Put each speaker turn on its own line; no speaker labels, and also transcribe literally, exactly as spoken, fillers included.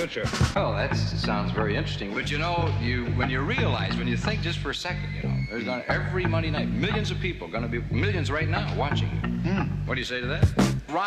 amateur.
Oh, that sounds very interesting. But you know, you when you realize, when you think just for a second, you know, there's gonna every Monday night, millions of people, gonna be millions right now watching you.
Hmm.
What do you say to that? Rock